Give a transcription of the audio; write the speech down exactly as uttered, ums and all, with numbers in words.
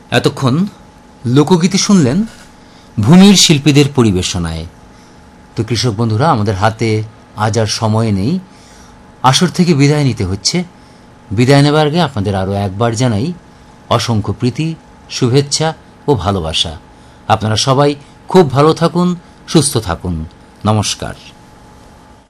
এতক্ষণ লোকগীতি শুনলেন ভূমির শিল্পীদের পরিবেশনায়। তো কৃষক বন্ধুরা, আমাদের হাতে আজ আর সময় নেই, আসর থেকে বিদায় নিতে হচ্ছে। বিদায় নেবার আগে আপনাদের আরও একবার জানাই অসংখ্য প্রীতি, শুভেচ্ছা ও ভালোবাসা। আপনারা সবাই খুব ভালো থাকুন, সুস্থ থাকুন। নমস্কার।